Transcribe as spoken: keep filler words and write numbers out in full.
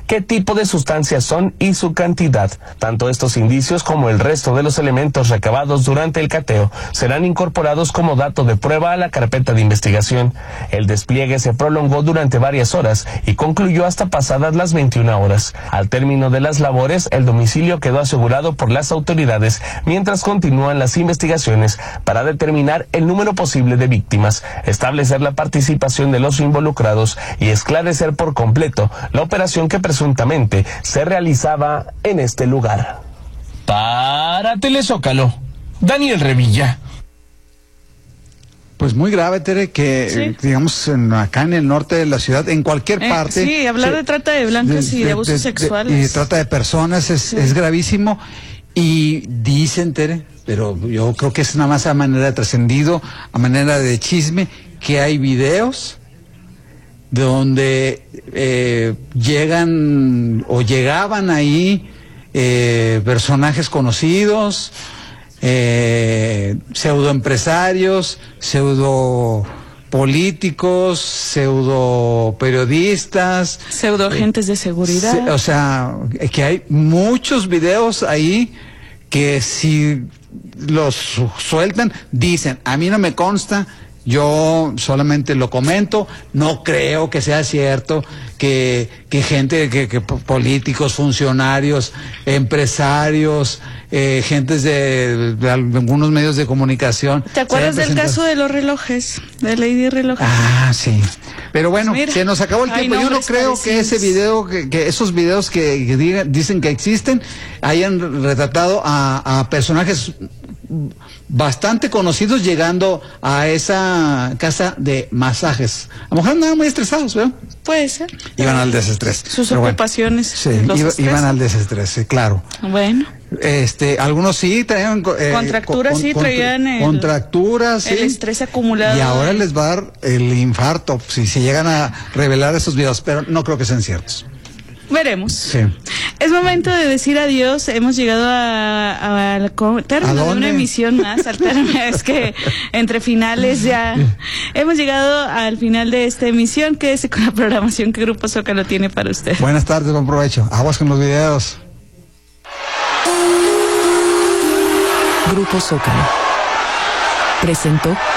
qué tipo de sustancias son y su cantidad. Tanto estos indicios como el resto de los elementos recabados durante el cateo serán incorporados como dato de prueba a la carpeta de investigación. El despliegue se prolongó durante varias horas y concluyó hasta pasadas las veintiuna horas. Al término de las labores, el domicilio quedó asegurado por las autoridades mientras continúan las investigaciones para determinar el número posible de víctimas, establecer la participación de los involucrados y esclarecer por completo la operación que presuntamente se realizaba en este lugar. Para Telezócalo, Daniel Revilla. Pues muy grave, Tere, que sí. digamos en, acá en el norte de la ciudad, en cualquier eh, parte. Sí, hablar sí, de trata de blancas de, y de, de abusos de, sexuales. De, y de trata de personas es, sí. es gravísimo. Y dicen, Tere, pero yo creo que es nada más a manera de trascendido, a manera de chisme, que hay videos donde eh, llegan o llegaban ahí eh, personajes conocidos, eh, pseudoempresarios, pseudo políticos, pseudo periodistas, pseudo agentes eh, de seguridad. Se, o sea, que hay muchos videos ahí que si los sueltan, dicen, a mí no me consta, yo solamente lo comento, no creo que sea cierto que, que gente, que, que políticos, funcionarios, empresarios, eh, gentes de, de algunos medios de comunicación. ¿Te acuerdas del caso de los relojes, de Lady Relojes? Ah, sí. Pero bueno, pues mira, se nos acabó el tiempo. Yo no creo parecidos. que ese video, que, que esos videos que, que digan, dicen que existen, hayan retratado a, a personajes bastante conocidos llegando a esa casa de masajes. A lo mejor andaban muy estresados, ¿verdad? Puede ser. Iban al desestrés. Sus Pero ocupaciones. Bueno, sí, iba, iban al desestrés, sí, claro. Bueno. Este, algunos sí traían eh, contracturas, con, sí con, traían el, contracturas, el sí. estrés acumulado. Y ahora les va a dar el infarto si se llegan a revelar esos videos, pero no creo que sean ciertos. Veremos. Sí. Es momento de decir adiós. Hemos llegado al término de una emisión más. Al término, es que entre finales ya hemos llegado al final de esta emisión. Quédese con la programación que Grupo Zócalo tiene para usted. Buenas tardes, buen provecho. Aguas con los videos. Grupo Zócalo presentó